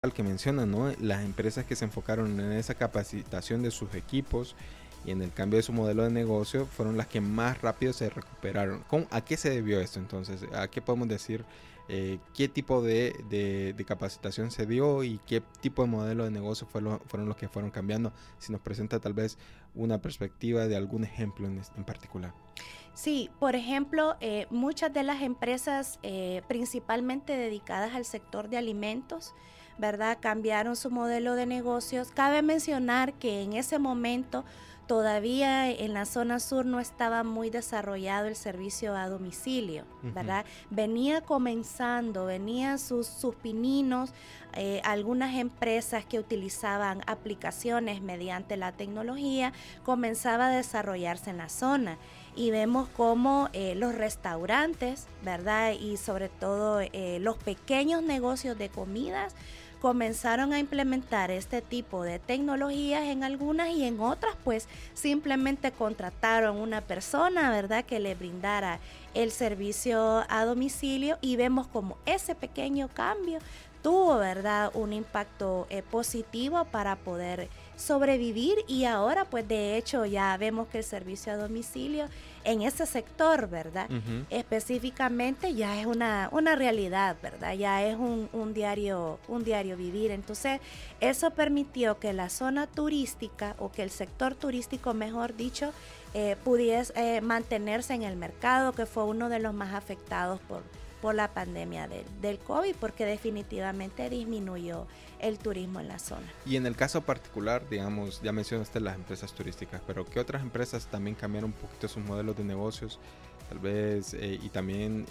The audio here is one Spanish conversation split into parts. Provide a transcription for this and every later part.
punto que mencionan, ¿no? Las empresas que se enfocaron en esa capacitación de sus equipos y en el cambio de su modelo de negocio fueron las que más rápido se recuperaron. ¿A qué se debió esto entonces? ¿A qué podemos decir? ¿Qué tipo de capacitación se dio y qué tipo de modelo de negocio fueron los que fueron cambiando? Si nos presenta tal vez una perspectiva de algún ejemplo en particular. Sí, por ejemplo, muchas de las empresas principalmente dedicadas al sector de alimentos, ¿verdad?, cambiaron su modelo de negocios. Cabe mencionar que en ese momento todavía en la zona sur no estaba muy desarrollado el servicio a domicilio, ¿verdad? Venía comenzando, venían sus pininos, algunas empresas que utilizaban aplicaciones mediante la tecnología, comenzaba a desarrollarse en la zona. Y vemos cómo los restaurantes, ¿verdad?, y sobre todo los pequeños negocios de comidas comenzaron a implementar este tipo de tecnologías en algunas, y en otras pues simplemente contrataron una persona, ¿verdad?, que le brindara el servicio a domicilio, y vemos como ese pequeño cambio tuvo, ¿verdad?, un impacto positivo para poder sobrevivir. Y ahora pues de hecho ya vemos que el servicio a domicilio en ese sector, ¿verdad?, específicamente ya es una realidad, ¿verdad?, ya es un diario vivir. Entonces eso permitió que la zona turística, o que el sector turístico mejor dicho, pudiese mantenerse en el mercado, que fue uno de los más afectados por la pandemia del COVID, porque definitivamente disminuyó el turismo en la zona. Y en el caso particular, digamos, ya mencionaste las empresas turísticas, pero ¿qué otras empresas también cambiaron un poquito sus modelos de negocios? Tal vez, y también,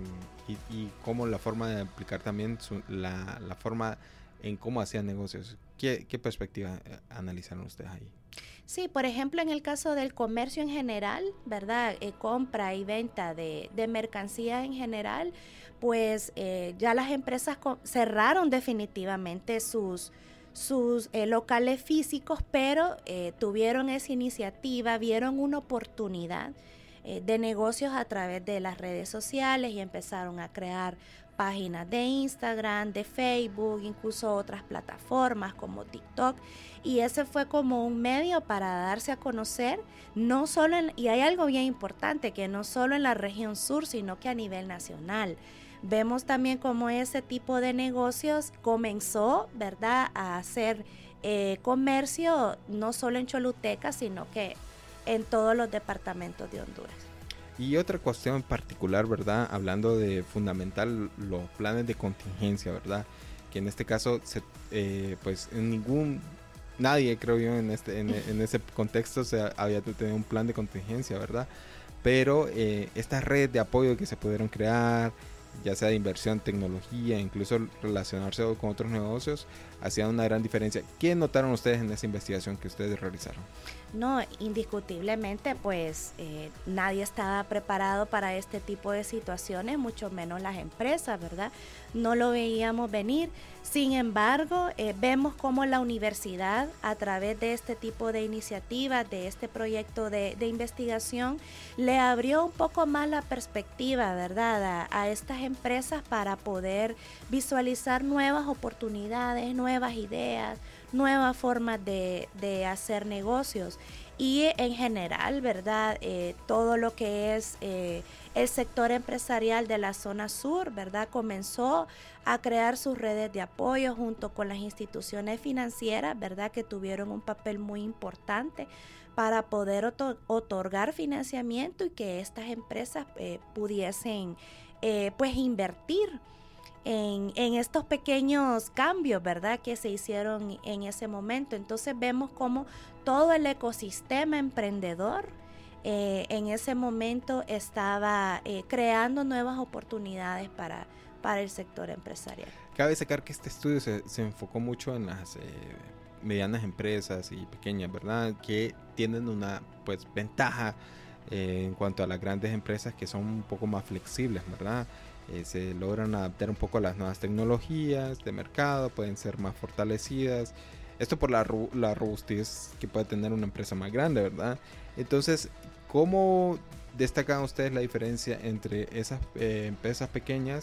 y cómo la forma de aplicar también la forma en cómo hacían negocios. ¿Qué perspectiva analizaron ustedes ahí? Sí, por ejemplo, en el caso del comercio en general, ¿verdad?, compra y venta de mercancía en general, pues ya las empresas cerraron definitivamente sus locales físicos, pero tuvieron esa iniciativa, vieron una oportunidad de negocios a través de las redes sociales, y empezaron a crear páginas de Instagram, de Facebook, incluso otras plataformas como TikTok, y ese fue como un medio para darse a conocer, no solo y hay algo bien importante, que no solo en la región sur, sino que a nivel nacional. Vemos también cómo ese tipo de negocios comenzó, ¿verdad?, a hacer comercio no solo en Choluteca, sino que en todos los departamentos de Honduras. Y otra cuestión en particular, ¿verdad?, hablando de fundamental, los planes de contingencia, ¿verdad?, que en este caso, pues nadie, creo yo, en ese contexto había tenido un plan de contingencia, ¿verdad? Pero estas redes de apoyo que se pudieron crear, ya sea de inversión, tecnología, incluso relacionarse con otros negocios, hacían una gran diferencia. ¿Qué notaron ustedes en esa investigación que ustedes realizaron? No, indiscutiblemente, pues nadie estaba preparado para este tipo de situaciones, mucho menos las empresas, ¿verdad? No lo veíamos venir. Sin embargo, vemos cómo la universidad, a través de este tipo de iniciativas, de este proyecto de investigación, le abrió un poco más la perspectiva, ¿verdad?, a estas empresas para poder visualizar nuevas oportunidades, nuevas ideas, nuevas formas de hacer negocios. Y en general, ¿verdad?, todo lo que es el sector empresarial de la zona sur, ¿verdad?, comenzó a crear sus redes de apoyo junto con las instituciones financieras, ¿verdad?, que tuvieron un papel muy importante para poder otorgar financiamiento, y que estas empresas pudiesen pues invertir en estos pequeños cambios, ¿verdad?, que se hicieron en ese momento. Entonces vemos cómo todo el ecosistema emprendedor en ese momento estaba creando nuevas oportunidades para el sector empresarial. Cabe destacar que este estudio se enfocó mucho en las medianas empresas y pequeñas, ¿verdad?, que tienen una pues ventaja en cuanto a las grandes empresas, que son un poco más flexibles, ¿verdad? Se logran adaptar un poco a las nuevas tecnologías de mercado, pueden ser más fortalecidas. Esto por la robustez que puede tener una empresa más grande, ¿verdad? Entonces, ¿cómo destacan ustedes la diferencia entre esas empresas pequeñas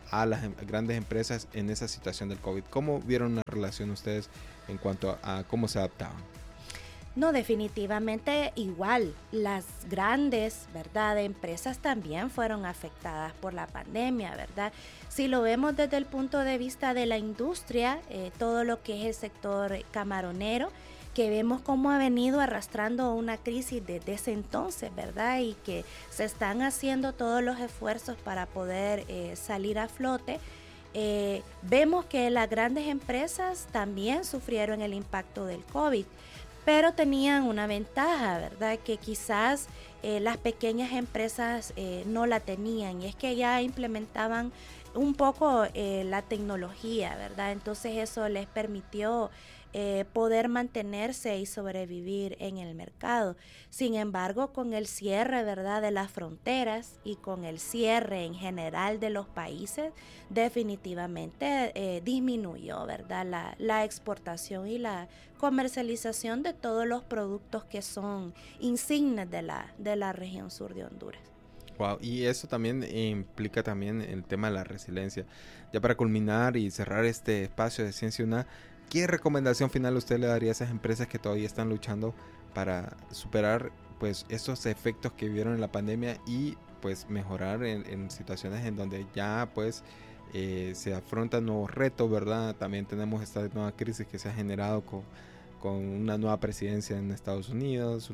a las grandes empresas en esa situación del COVID. ¿Cómo vieron la relación ustedes en cuanto a cómo se adaptaban? No, definitivamente igual. Las grandes, ¿verdad?, empresas también fueron afectadas por la pandemia, ¿verdad? Si lo vemos desde el punto de vista de la industria, todo lo que es el sector camaronero, que vemos cómo ha venido arrastrando una crisis desde ese entonces, ¿verdad? Y que se están haciendo todos los esfuerzos para poder salir a flote. Vemos que las grandes empresas también sufrieron el impacto del COVID, pero tenían una ventaja, ¿verdad? Que quizás las pequeñas empresas no la tenían, y es que ya implementaban un poco la tecnología, ¿verdad? Entonces eso les permitió poder mantenerse y sobrevivir en el mercado. Sin embargo, con el cierre, ¿verdad?, de las fronteras y con el cierre en general de los países, definitivamente disminuyó, ¿verdad?, la exportación y la comercialización de todos los productos que son insignes de la región sur de Honduras. Wow, y eso también implica también el tema de la resiliencia. Ya para culminar y cerrar este espacio de Ciencia UNA, ¿qué recomendación final usted le daría a esas empresas que todavía están luchando para superar pues estos efectos que vivieron en la pandemia y pues mejorar en situaciones en donde ya pues se afrontan nuevos retos, ¿verdad? También tenemos esta nueva crisis que se ha generado con una nueva presidencia en Estados Unidos,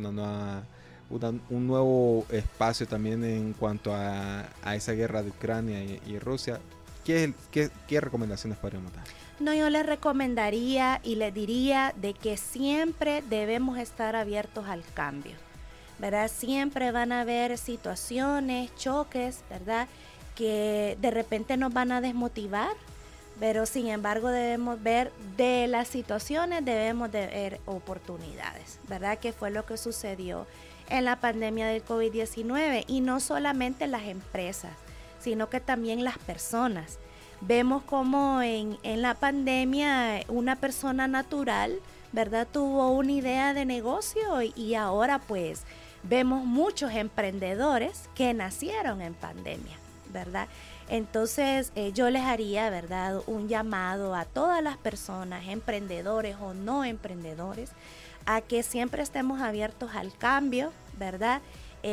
un nuevo espacio también en cuanto a esa guerra de Ucrania y Rusia. ¿Qué recomendaciones podríamos dar? No, yo les recomendaría y les diría de que siempre debemos estar abiertos al cambio, ¿verdad? Siempre van a haber situaciones, choques, ¿verdad?, que de repente nos van a desmotivar, pero sin embargo debemos ver de las situaciones, debemos de ver oportunidades, ¿verdad? Que fue lo que sucedió en la pandemia del COVID-19, y no solamente las empresas, sino que también las personas. Vemos como en la pandemia una persona natural, ¿verdad?, tuvo una idea de negocio, y ahora pues vemos muchos emprendedores que nacieron en pandemia, ¿verdad? Entonces yo les haría, ¿verdad?, un llamado a todas las personas, emprendedores o no emprendedores, a que siempre estemos abiertos al cambio, ¿verdad?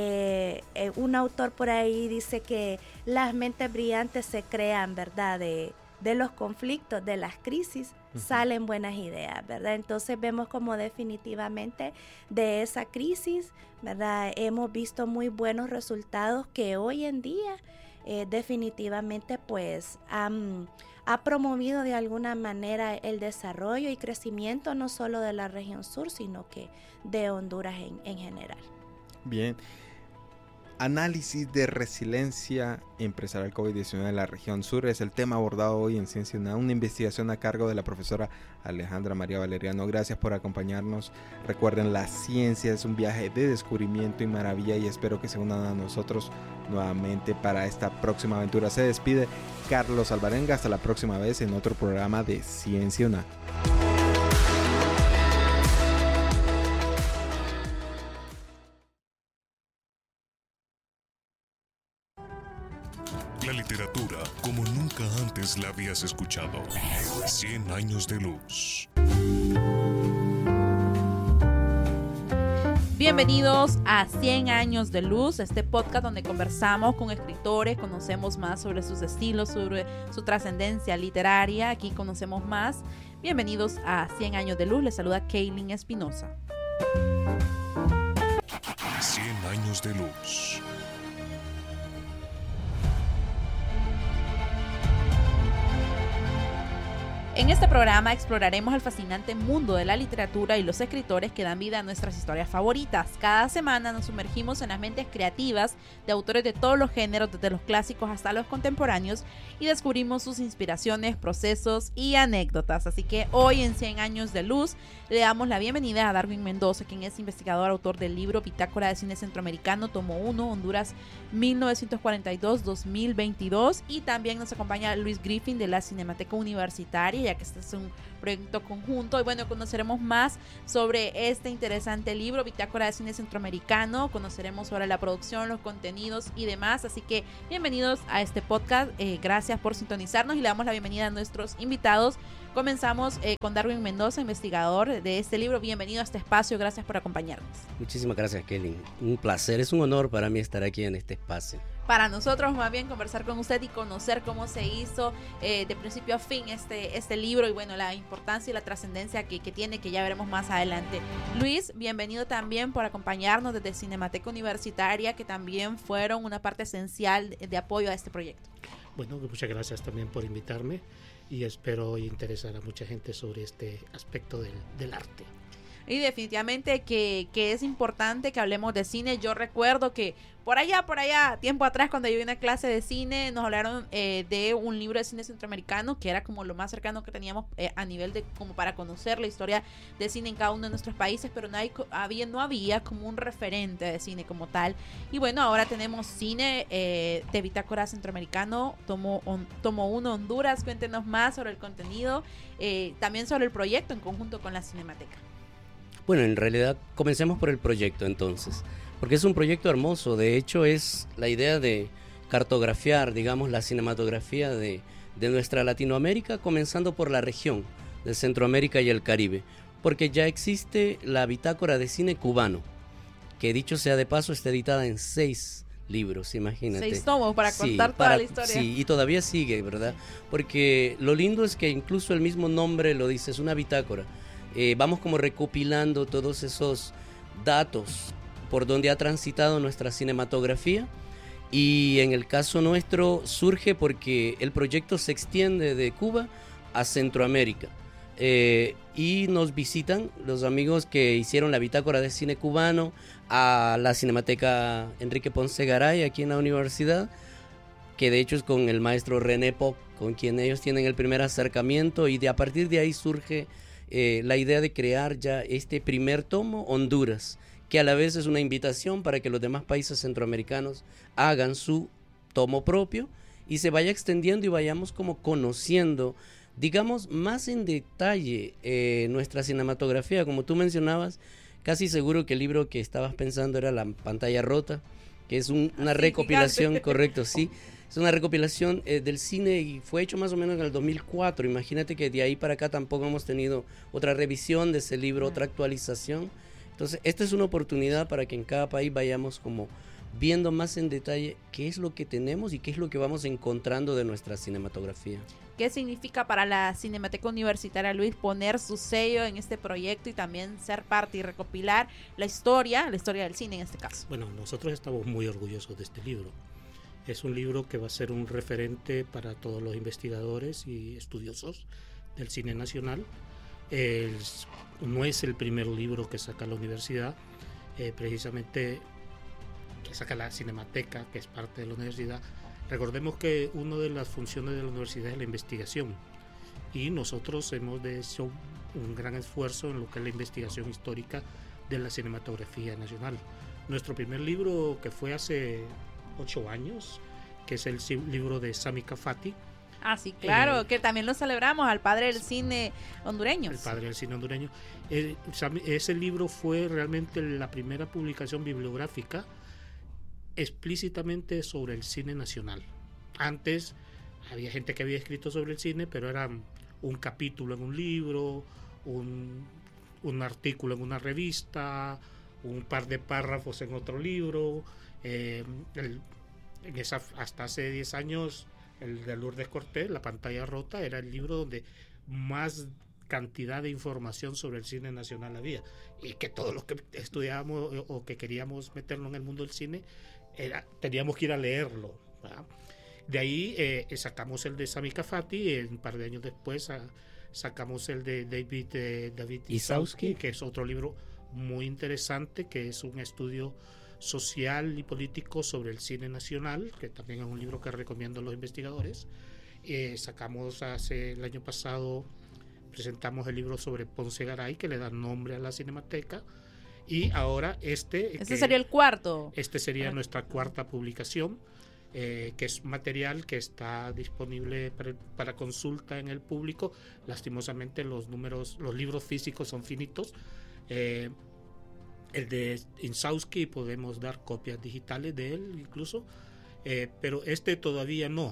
Un autor por ahí dice que las mentes brillantes se crean, ¿verdad? De los conflictos, de las crisis, salen buenas ideas, ¿verdad? Entonces vemos como definitivamente de esa crisis, ¿verdad?, hemos visto muy buenos resultados que hoy en día definitivamente pues ha promovido de alguna manera el desarrollo y crecimiento no solo de la región sur, sino que de Honduras en general. Bien. Análisis de resiliencia empresarial COVID-19 en la región sur es el tema abordado hoy en Ciencia UNA, una investigación a cargo de la profesora Alejandra María Valeriano. Gracias por acompañarnos. Recuerden, la ciencia es un viaje de descubrimiento y maravilla, y espero que se unan a nosotros nuevamente para esta próxima aventura. Se despide Carlos Alvarenga. Hasta la próxima vez en otro programa de Ciencia UNA. La literatura como nunca antes la habías escuchado. 100 años de luz. Bienvenidos a 100 años de luz, este podcast donde conversamos con escritores, conocemos más sobre sus estilos, sobre su trascendencia literaria. Aquí conocemos más. Bienvenidos a 100 años de luz. Les saluda Kaylin Espinosa. 100 años de luz. En este programa exploraremos el fascinante mundo de la literatura y los escritores que dan vida a nuestras historias favoritas. Cada semana nos sumergimos en las mentes creativas de autores de todos los géneros, desde los clásicos hasta los contemporáneos, y descubrimos sus inspiraciones, procesos y anécdotas. Así que hoy en 100 años de luz le damos la bienvenida a Darwin Mendoza, quien es investigador, autor del libro Bitácora de Cine Centroamericano, tomo 1, Honduras 1942-2022, y también nos acompaña Luis Griffin de la Cinemateca Universitaria. ya que este es un proyecto conjunto. Y bueno, conoceremos más sobre este interesante libro, Bitácora de Cine Centroamericano. Conoceremos sobre la producción, los contenidos y demás. Así que bienvenidos a este podcast. Gracias por sintonizarnos y le damos la bienvenida a nuestros invitados. Comenzamos con Darwin Mendoza, investigador de este libro. Bienvenido a este espacio. Gracias por acompañarnos. Muchísimas gracias, Kelly. Un placer, es un honor para mí estar aquí en este espacio. Para nosotros más bien conversar con usted y conocer cómo se hizo de principio a fin este libro y bueno, la importancia y la trascendencia que tiene, que ya veremos más adelante. Luis, bienvenido también por acompañarnos desde Cinemateca Universitaria, que también fueron una parte esencial de apoyo a este proyecto. Bueno, muchas gracias también por invitarme y espero interesar a mucha gente sobre este aspecto del arte. Y definitivamente que es importante que hablemos de cine. Yo recuerdo que por allá, tiempo atrás, cuando yo vi una clase de cine, nos hablaron de un libro de cine centroamericano, que era como lo más cercano que teníamos a nivel de como para conocer la historia de cine en cada uno de nuestros países, pero no había como un referente de cine como tal. Y bueno, ahora tenemos cine de Bitácora Centroamericano, tomo 1 Honduras. Cuéntenos más sobre el contenido, también sobre el proyecto en conjunto con la Cinemateca. Bueno, en realidad comencemos por el proyecto entonces, porque es un proyecto hermoso. De hecho, es la idea de cartografiar, digamos, la cinematografía de nuestra Latinoamérica, comenzando por la región de Centroamérica y el Caribe, porque ya existe la Bitácora de Cine Cubano, que dicho sea de paso está editada en 6 libros, imagínate. 6 tomos para contar toda la historia. Sí, y todavía sigue, ¿verdad? Porque lo lindo es que incluso el mismo nombre lo dice, es una bitácora. Vamos como recopilando todos esos datos por donde ha transitado nuestra cinematografía, y en el caso nuestro surge porque el proyecto se extiende de Cuba a Centroamérica, y nos visitan los amigos que hicieron la Bitácora de Cine Cubano a la Cinemateca Enrique Ponce Garay aquí en la universidad, que de hecho es con el maestro René Poc, con quien ellos tienen el primer acercamiento, y a partir de ahí surge la idea de crear ya este primer tomo, Honduras, que a la vez es una invitación para que los demás países centroamericanos hagan su tomo propio y se vaya extendiendo y vayamos como conociendo, digamos, más en detalle nuestra cinematografía. Como tú mencionabas, casi seguro que el libro que estabas pensando era La Pantalla Rota, que es una recopilación, gigante. Correcto, sí. Es una recopilación del cine y fue hecho más o menos en el 2004. Imagínate que de ahí para acá tampoco hemos tenido otra revisión de ese libro, otra actualización. Entonces, esta es una oportunidad para que en cada país vayamos como viendo más en detalle qué es lo que tenemos y qué es lo que vamos encontrando de nuestra cinematografía. ¿Qué significa para la Cinemateca Universitaria, Luis, poner su sello en este proyecto y también ser parte y recopilar la historia del cine en este caso? Bueno, nosotros estamos muy orgullosos de este libro. Es un libro que va a ser un referente para todos los investigadores y estudiosos del cine nacional. No es el primer libro que saca la universidad, precisamente que saca la Cinemateca, que es parte de la universidad. Recordemos que una de las funciones de la universidad es la investigación, y nosotros hemos hecho un gran esfuerzo en lo que es la investigación histórica de la cinematografía nacional. Nuestro primer libro, que fue hace 8 años, que es el libro de Sami Kafati. Ah, sí, claro, que también lo celebramos, al padre del cine hondureño. El padre del cine hondureño. Ese libro fue realmente la primera publicación bibliográfica explícitamente sobre el cine nacional. Antes había gente que había escrito sobre el cine, pero era un capítulo en un libro, un artículo en una revista, un par de párrafos en otro libro. Hasta hace 10 años, el de Lourdes Cortés, La Pantalla Rota, era el libro donde más cantidad de información sobre el cine nacional había, y que todos los que estudiábamos o que queríamos meternos en el mundo del cine teníamos que ir a leerlo, ¿verdad? De ahí sacamos el de Sami Kafati, y un par de años después sacamos el de David Isowski, que es otro libro muy interesante, que es un estudio social y político sobre el cine nacional, que también es un libro que recomiendo a los investigadores. Sacamos el año pasado, presentamos el libro sobre Ponce Garay, que le da nombre a la Cinemateca, y ahora este sería el cuarto. Este sería nuestra cuarta publicación, que es material que está disponible para consulta en el público. Lastimosamente los libros físicos son finitos. El de Insausti podemos dar copias digitales de él incluso, pero todavía no.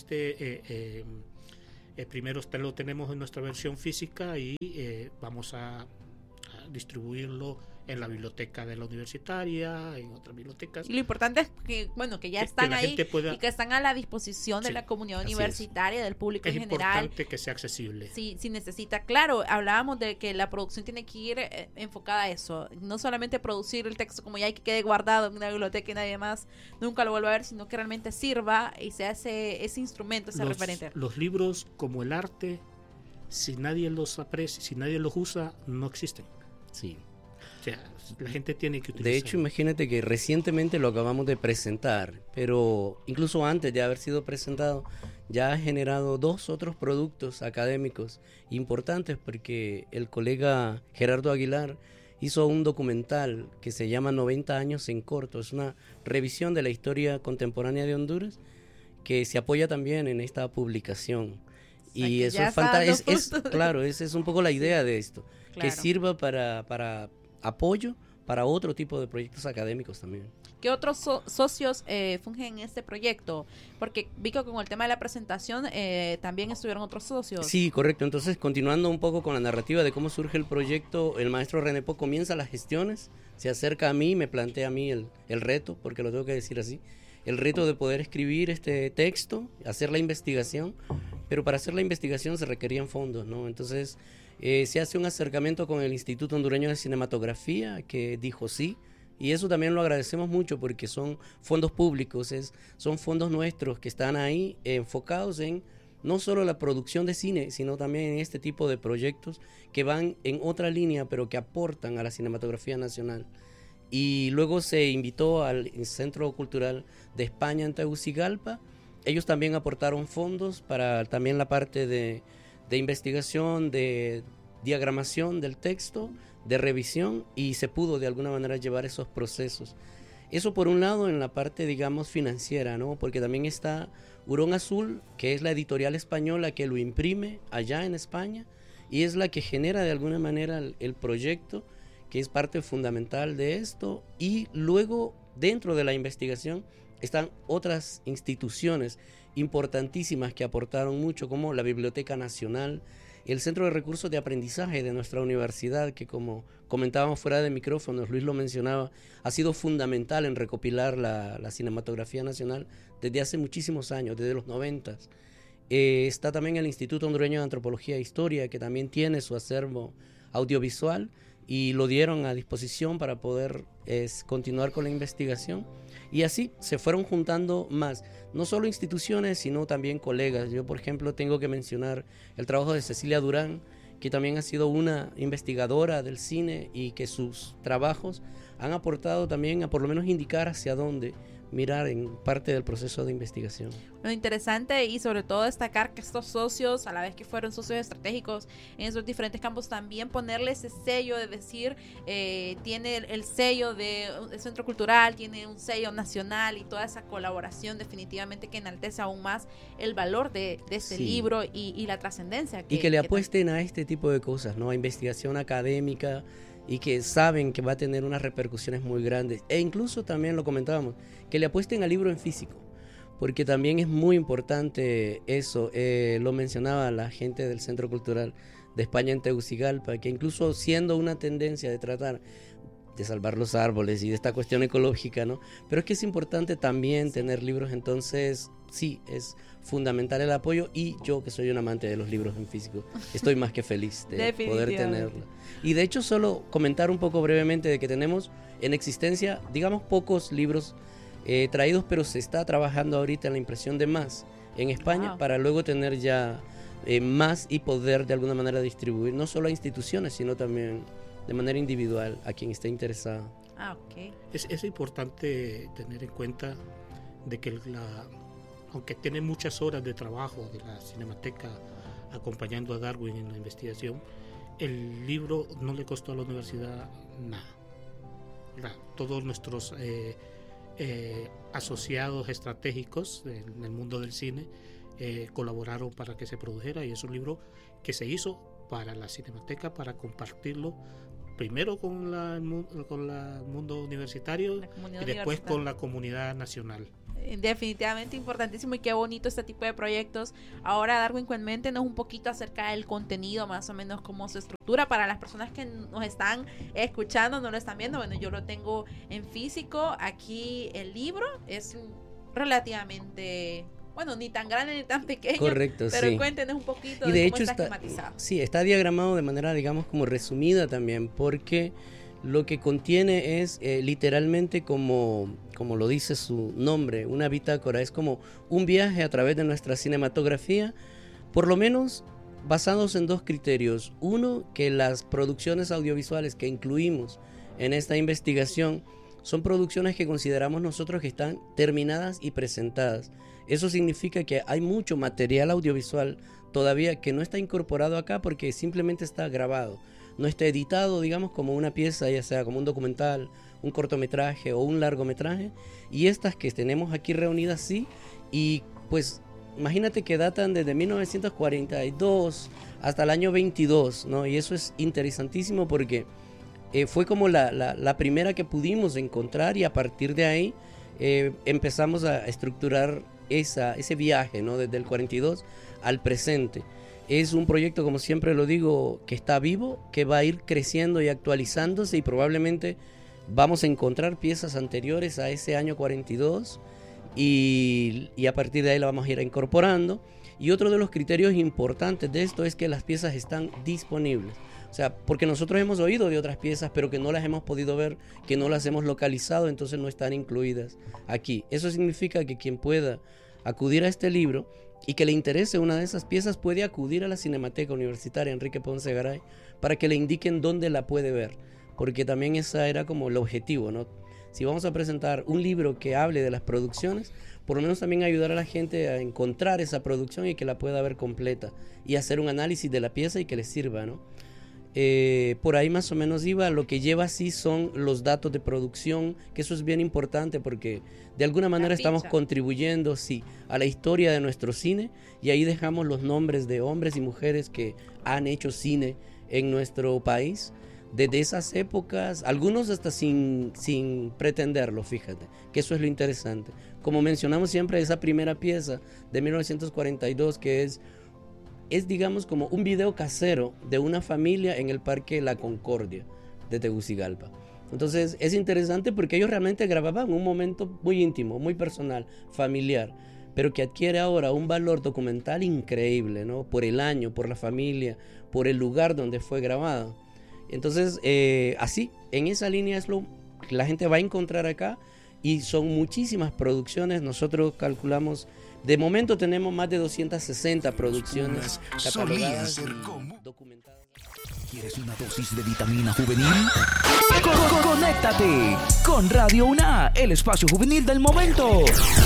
Primero lo tenemos en nuestra versión física y vamos a distribuirlo en la biblioteca de la universitaria, en otras bibliotecas. Y lo importante es que, bueno, que ya están ahí y que están a la disposición de la comunidad universitaria, del público en general. Es importante que sea accesible. Sí, si necesita. Claro, hablábamos de que la producción tiene que ir enfocada a eso. No solamente producir el texto como ya que quede guardado en una biblioteca y nadie más nunca lo vuelva a ver, sino que realmente sirva y sea ese instrumento, ese referente. Los libros, como el arte, si nadie los aprecia, si nadie los usa, no existen. Sí. O sea, la gente tiene que utilizar. De hecho, imagínate que recientemente lo acabamos de presentar, pero incluso antes de haber sido presentado, ya ha generado 2 otros productos académicos importantes, porque el colega Gerardo Aguilar hizo un documental que se llama 90 años en corto. Es una revisión de la historia contemporánea de Honduras que se apoya también en esta publicación. Y eso claro, esa es un poco la idea de esto, que sirva para apoyo para otro tipo de proyectos académicos también. ¿Qué otros socios fungen en este proyecto? Porque vi que con el tema de la presentación también estuvieron otros socios. Sí, correcto. Entonces, continuando un poco con la narrativa de cómo surge el proyecto, el maestro René Po comienza las gestiones, se acerca a mí, me plantea a mí el reto, porque lo tengo que decir así, el reto de poder escribir este texto, hacer la investigación, pero para hacer la investigación se requerían fondos, ¿no? Entonces, se hace un acercamiento con el Instituto Hondureño de Cinematografía, que dijo sí, y eso también lo agradecemos mucho porque son fondos públicos, son fondos nuestros que están ahí enfocados en no solo la producción de cine, sino también en este tipo de proyectos que van en otra línea, pero que aportan a la cinematografía nacional. Y luego se invitó al Centro Cultural de España en Tegucigalpa. Ellos también aportaron fondos para también la parte de investigación, de diagramación del texto, de revisión, y se pudo de alguna manera llevar esos procesos. Eso por un lado en la parte, digamos, financiera, ¿no? Porque también está Hurón Azul, que es la editorial española que lo imprime allá en España y es la que genera de alguna manera el proyecto, que es parte fundamental de esto. Y luego, dentro de la investigación, están otras instituciones importantísimas que aportaron mucho, como la Biblioteca Nacional, el Centro de Recursos de Aprendizaje de nuestra universidad, que como comentábamos fuera de micrófonos, Luis lo mencionaba, ha sido fundamental en recopilar la cinematografía nacional desde hace muchísimos años, desde los 90s. Está también el Instituto Hondureño de Antropología e Historia, que también tiene su acervo audiovisual y lo dieron a disposición para poder continuar con la investigación. Y así se fueron juntando más, no solo instituciones, sino también colegas. Yo, por ejemplo, tengo que mencionar el trabajo de Cecilia Durán, que también ha sido una investigadora del cine y que sus trabajos han aportado también a por lo menos indicar hacia dónde mirar en parte del proceso de investigación. Lo interesante y sobre todo destacar que estos socios, a la vez que fueron socios estratégicos en esos diferentes campos, también ponerle ese sello de decir, tiene el sello del Centro Cultural, tiene un sello nacional, y toda esa colaboración definitivamente que enaltece aún más el valor de este libro y la trascendencia. Y que le apuesten a este tipo de cosas, ¿no? A investigación académica, y que saben que va a tener unas repercusiones muy grandes. E incluso también lo comentábamos, que le apuesten al libro en físico, porque también es muy importante eso. Lo mencionaba la gente del Centro Cultural de España en Tegucigalpa, que incluso siendo una tendencia de tratar de salvar los árboles y de esta cuestión ecológica, ¿no? Pero es que es importante también tener libros. Entonces sí, es fundamental el apoyo, y yo, que soy un amante de los libros en físico, estoy más que feliz de poder tenerlo. Y de hecho, solo comentar un poco brevemente de que tenemos en existencia, digamos, pocos libros traídos, pero se está trabajando ahorita en la impresión de más en España, para luego tener ya más y poder de alguna manera distribuir, no solo a instituciones, sino también de manera individual a quien esté interesado. Okay. Es importante tener en cuenta de que aunque tiene muchas horas de trabajo de la Cinemateca acompañando a Darwin en la investigación, el libro no le costó a la universidad nada. Todos nuestros asociados estratégicos en el mundo del cine colaboraron para que se produjera, y es un libro que se hizo para la Cinemateca, para compartirlo primero con el mundo universitario y después con la comunidad nacional. Definitivamente importantísimo, y qué bonito este tipo de proyectos. Ahora, Darwin, cuéntenos un poquito acerca del contenido, más o menos cómo se estructura para las personas que nos están escuchando, no lo están viendo. Bueno, yo lo tengo en físico. Aquí el libro es relativamente, bueno, ni tan grande ni tan pequeño. Correcto, pero sí. Cuéntenos un poquito y de cómo hecho está esquematizado. Sí, está diagramado de manera, digamos, como resumida también, porque lo que contiene es literalmente como lo dice su nombre, una bitácora. Es como un viaje a través de nuestra cinematografía, por lo menos basados en dos criterios. Uno, que las producciones audiovisuales que incluimos en esta investigación son producciones que consideramos nosotros que están terminadas y presentadas. Eso significa que hay mucho material audiovisual todavía que no está incorporado acá porque simplemente está grabado. No está editado, digamos, como una pieza, ya sea como un documental, un cortometraje o un largometraje. Y estas que tenemos aquí reunidas sí, y pues imagínate que datan desde 1942 hasta el año 22, ¿no? Y eso es interesantísimo porque fue como la primera que pudimos encontrar, y a partir de ahí empezamos a estructurar ese viaje, ¿no? Desde el 42 al presente. Es un proyecto, como siempre lo digo, que está vivo, que va a ir creciendo y actualizándose, y probablemente vamos a encontrar piezas anteriores a ese año 42 y a partir de ahí la vamos a ir incorporando. Y otro de los criterios importantes de esto es que las piezas están disponibles. O sea, porque nosotros hemos oído de otras piezas, pero que no las hemos podido ver, que no las hemos localizado, entonces no están incluidas aquí. Eso significa que quien pueda acudir a este libro y que le interese una de esas piezas puede acudir a la Cinemateca Universitaria Enrique Ponce Garay para que le indiquen dónde la puede ver, porque también esa era como el objetivo, ¿no? Si vamos a presentar un libro que hable de las producciones, por lo menos también ayudar a la gente a encontrar esa producción y que la pueda ver completa y hacer un análisis de la pieza y que le sirva, ¿no? Por ahí más o menos iba. Lo que lleva así son los datos de producción, que eso es bien importante porque de alguna manera estamos contribuyendo, sí, a la historia de nuestro cine, y ahí dejamos los nombres de hombres y mujeres que han hecho cine en nuestro país desde esas épocas, algunos hasta sin pretenderlo, fíjate, que eso es lo interesante. Como mencionamos siempre, esa primera pieza de 1942 que es digamos como un video casero de una familia en el Parque La Concordia de Tegucigalpa. Entonces es interesante porque ellos realmente grababan un momento muy íntimo, muy personal, familiar, pero que adquiere ahora un valor documental increíble, ¿no? Por el año, por la familia, por el lugar donde fue grabado. Entonces así, en esa línea es lo que la gente va a encontrar acá, y son muchísimas producciones. Nosotros calculamos, de momento tenemos más de 260 producciones catalogadas y documentadas. ¿Quieres una dosis de vitamina juvenil? Conéctate con Radio UNA, el espacio juvenil del momento.